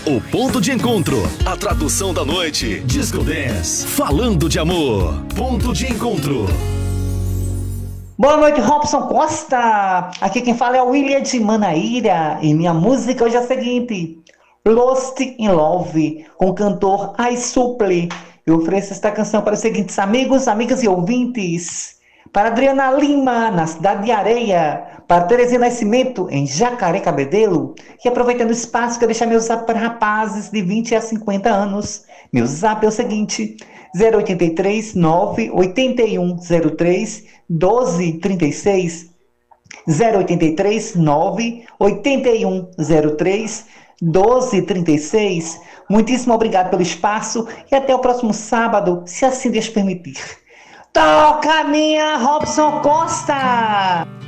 O ponto de encontro, a tradução da noite, Disco Dance, falando de amor, ponto de encontro. Boa noite, Robson Costa. Aqui quem fala é o William de Manaíra. E minha música hoje é a seguinte: Lost in Love, com o cantor Ice Suple. Eu ofereço esta canção para os seguintes amigos, amigas e ouvintes. Para Adriana Lima, na Cidade de Areia. Para Terezinha Nascimento, em Jacaré Cabedelo. E aproveitando o espaço, que eu deixar meu zap para rapazes de 20 a 50 anos. Meu zap é o seguinte: 083 98103 1236. 083 98103 1236. Muitíssimo obrigado pelo espaço e até o próximo sábado, se assim Deus permitir. Toca minha Robson Costa!